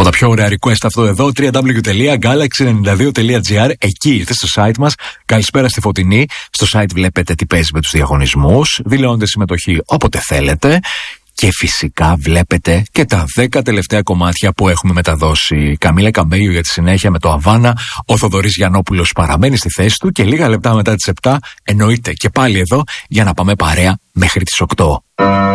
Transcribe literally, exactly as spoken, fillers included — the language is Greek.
τα πιο ωραία request αυτό εδώ, double-u double-u double-u τελεία galaxy ενενήντα δύο τελεία gr. Εκεί ήρθε στο site μας. Καλησπέρα στη Φωτεινή. Στο site βλέπετε τι παίζει με τους διαγωνισμούς. Δηλώνετε συμμετοχή όποτε θέλετε. Και φυσικά βλέπετε και τα δέκα τελευταία κομμάτια που έχουμε μεταδώσει. Καμίλα Καμπέγιο για τη συνέχεια με το Αβάνα. Ο Θοδωρής Γιαννόπουλος παραμένει στη θέση του και λίγα λεπτά μετά τις επτά εννοείται και πάλι εδώ για να πάμε παρέα μέχρι τις οκτώ.